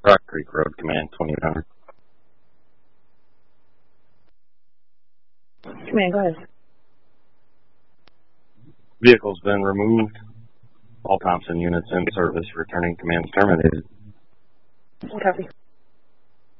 Rock Creek Road, Command 2900. Command, go ahead. Vehicle's been removed. All Thompson units in service. Returning commands terminated. Copy.